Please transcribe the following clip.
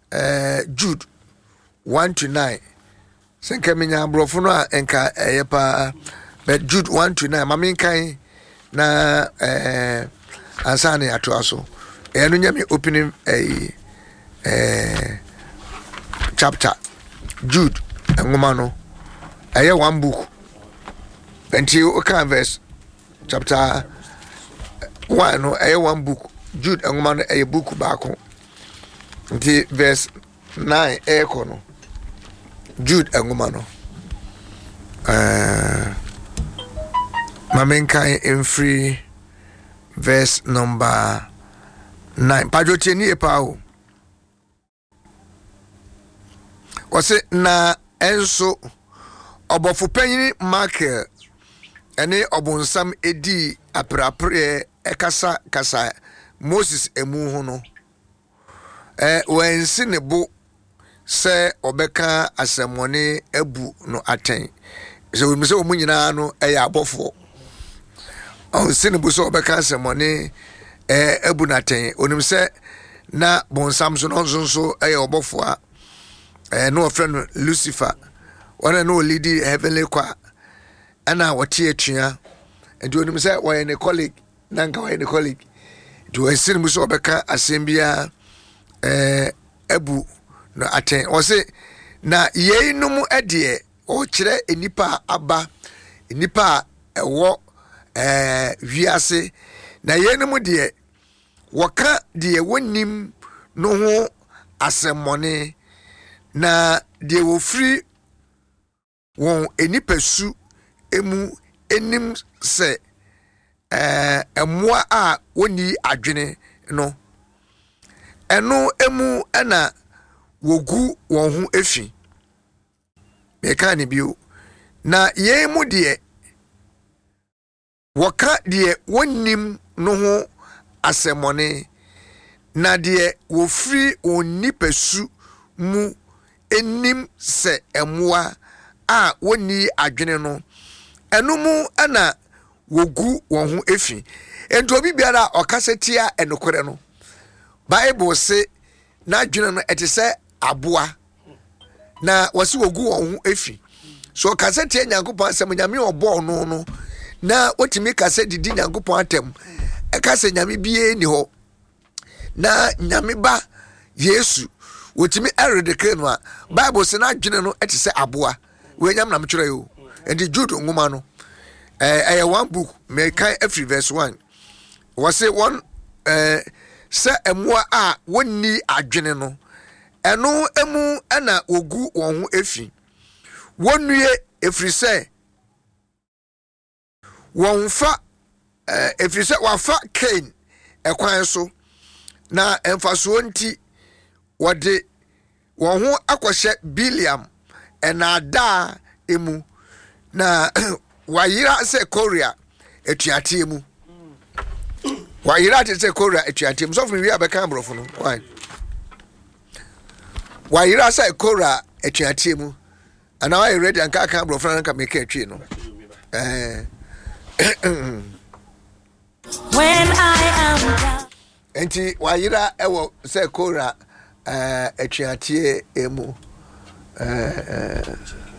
Jude 1-9 senka menya brofo no a enka eyepa but Jude 1-9 mame kan na ansane atoaso eno nyame opening chapter Jude ngoma no eye one book until can verse chapter 1 no eye one book Jude ngoma no eye book baako until verse 9 eko no Jude ngoma no mamenkai in free verse number 9 pajote ni epao wase na enso obofu panyini Michael ene obonsam edi aprapre ekasa kasa Moses emu ho no wensi ne bo se obeka asemone abu no aten so we say omunyina no eya abofo on se ne bo so obeka asemone abu na aten onim se na bonsam so no so eya obofo a no friend Lucifer one no lead heavenly kwa ana wote atua and onim se we ne colleague nanka we ne colleague do we se ne bo so obeka asembia abu no aten o se na yeinum ade o kire enipa aba enipa ewo wiase na yeinum de woka de wonim no ho asemmone na de wo free won enipasu emu enim se emoa a woni adwene no eno emu ana wogu won ho efi meka ne bio na yemu de woka de wonim no ho asemone na de wo free oni pesu mu enim se emoa a woni adwene no eno mu ana wogu won ho efi ento obi biara okasetia enokore no Bible say na adwene no etese aboa na wasi wogu won ho efi so kasete nyankopon asem nyame obo no no na otimi kase didi nyankopon atem e kase nyame bie ni ho na nyame ba Yesu wotimi eredeke no a Bible say na adwene no etese aboa we nyam na mkyerɛ yo enti Jude ngoma no one book me kan every verse 1 was say one se emoa a wonni adwene no eno emu ana ogu won ho efi wonnue efri se won fa efri se wafa Cain ekwan so na emfaso nti wode won ho akohye Biliam enada emu na wayira se Korea etuate emu wayira te se Korea etuate emu so from wi abeka brofo no why wayira se Korea etuate emu ana why ready anka aka brofo na nka make atwe no when I am enti wayira ewo se Korea etuate emu